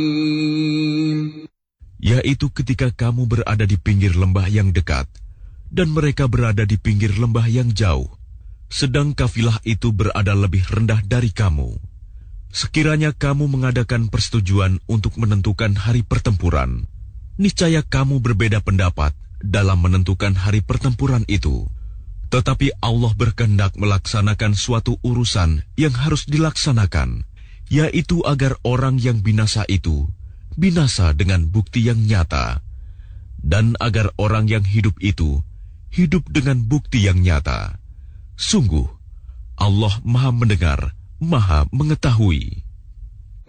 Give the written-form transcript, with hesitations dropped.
Yaitu ketika kamu berada di pinggir lembah yang dekat, dan mereka berada di pinggir lembah yang jauh, sedang kafilah itu berada lebih rendah dari kamu. Sekiranya kamu mengadakan persetujuan untuk menentukan hari pertempuran, niscaya kamu berbeda pendapat dalam menentukan hari pertempuran itu. Tetapi Allah berkehendak melaksanakan suatu urusan yang harus dilaksanakan, yaitu agar orang yang binasa itu binasa dengan bukti yang nyata, dan agar orang yang hidup itu hidup dengan bukti yang nyata. Sungguh, Allah Maha Mendengar, Maha Mengetahui.